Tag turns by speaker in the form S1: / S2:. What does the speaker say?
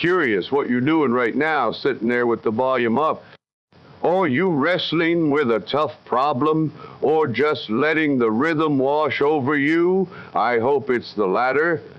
S1: curious what you're doing right now, sitting there with the volume up. Are you wrestling with a tough problem or just letting the rhythm wash over you? I hope it's the latter.